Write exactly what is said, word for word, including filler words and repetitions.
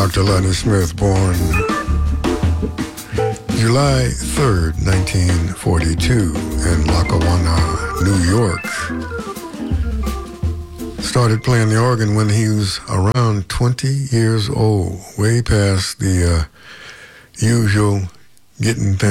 Doctor Lonnie Smith, born July third, nineteen forty-two, in Lackawanna, New York. Started playing the organ when he was around twenty years old, way past the uh, usual getting things